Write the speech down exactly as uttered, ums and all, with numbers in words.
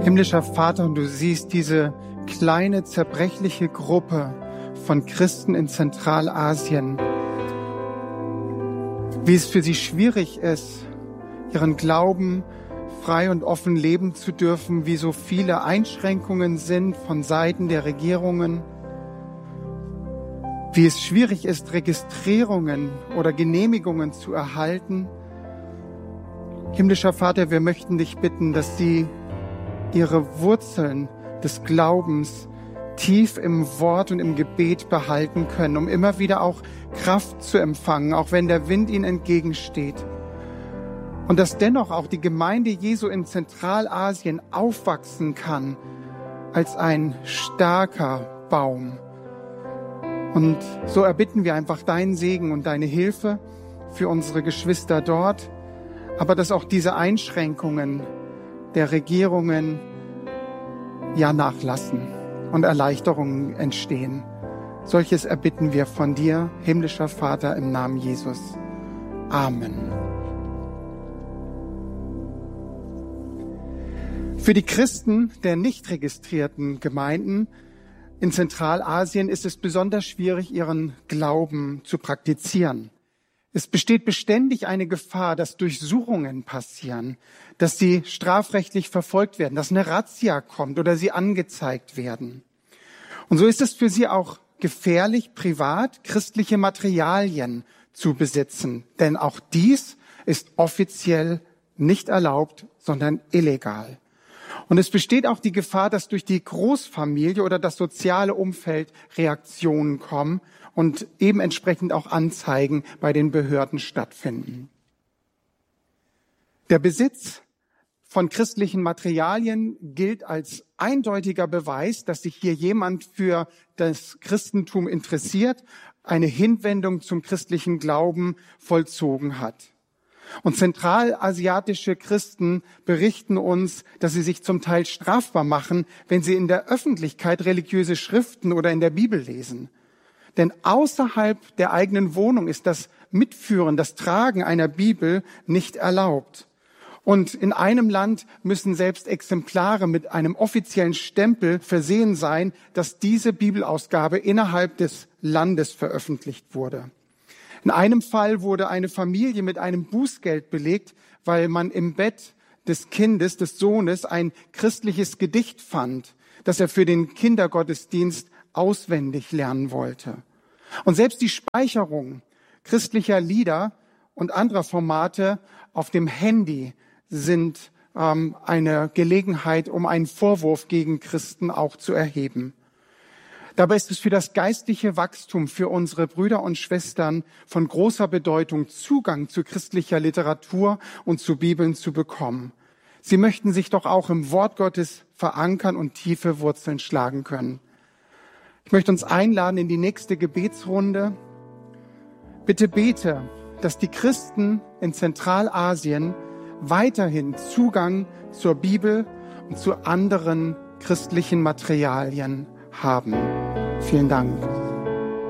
Himmlischer Vater, und du siehst diese kleine, zerbrechliche Gruppe von Christen in Zentralasien, wie es für sie schwierig ist, ihren Glauben frei und offen leben zu dürfen, wie so viele Einschränkungen sind von Seiten der Regierungen, wie es schwierig ist, Registrierungen oder Genehmigungen zu erhalten. Himmlischer Vater, wir möchten dich bitten, dass sie ihre Wurzeln des Glaubens tief im Wort und im Gebet behalten können, um immer wieder auch Kraft zu empfangen, auch wenn der Wind ihnen entgegensteht. Und dass dennoch auch die Gemeinde Jesu in Zentralasien aufwachsen kann als ein starker Baum. Und so erbitten wir einfach deinen Segen und deine Hilfe für unsere Geschwister dort, aber dass auch diese Einschränkungen der Regierungen ja nachlassen und Erleichterungen entstehen. Solches erbitten wir von dir, himmlischer Vater, im Namen Jesus. Amen. Für die Christen der nicht registrierten Gemeinden in Zentralasien ist es besonders schwierig, ihren Glauben zu praktizieren. Es besteht beständig eine Gefahr, dass Durchsuchungen passieren, dass sie strafrechtlich verfolgt werden, dass eine Razzia kommt oder sie angezeigt werden. Und so ist es für sie auch gefährlich, privat christliche Materialien zu besitzen. Denn auch dies ist offiziell nicht erlaubt, sondern illegal. Und es besteht auch die Gefahr, dass durch die Großfamilie oder das soziale Umfeld Reaktionen kommen und eben entsprechend auch Anzeigen bei den Behörden stattfinden. Der Besitz von christlichen Materialien gilt als eindeutiger Beweis, dass sich hier jemand für das Christentum interessiert, eine Hinwendung zum christlichen Glauben vollzogen hat. Und zentralasiatische Christen berichten uns, dass sie sich zum Teil strafbar machen, wenn sie in der Öffentlichkeit religiöse Schriften oder in der Bibel lesen. Denn außerhalb der eigenen Wohnung ist das Mitführen, das Tragen einer Bibel nicht erlaubt. Und in einem Land müssen selbst Exemplare mit einem offiziellen Stempel versehen sein, dass diese Bibelausgabe innerhalb des Landes veröffentlicht wurde. In einem Fall wurde eine Familie mit einem Bußgeld belegt, weil man im Bett des Kindes, des Sohnes, ein christliches Gedicht fand, das er für den Kindergottesdienst auswendig lernen wollte. Und selbst die Speicherung christlicher Lieder und anderer Formate auf dem Handy sind ähm, eine Gelegenheit, um einen Vorwurf gegen Christen auch zu erheben. Dabei ist es für das geistliche Wachstum, für unsere Brüder und Schwestern von großer Bedeutung, Zugang zu christlicher Literatur und zu Bibeln zu bekommen. Sie möchten sich doch auch im Wort Gottes verankern und tiefe Wurzeln schlagen können. Ich möchte uns einladen in die nächste Gebetsrunde. Bitte bete, dass die Christen in Zentralasien weiterhin Zugang zur Bibel und zu anderen christlichen Materialien haben. Vielen Dank.